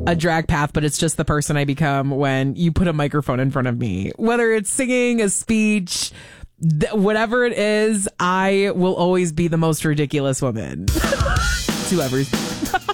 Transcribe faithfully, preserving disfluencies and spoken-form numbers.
a drag path, but it's just the person I become when you put a microphone in front of me. Whether it's singing, a speech, th- whatever it is, I will always be the most ridiculous woman. To ever.